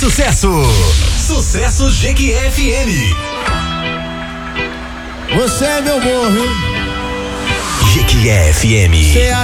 sucesso. Sucesso Jequié-FM. Você é meu amor, viu? Jequié-FM.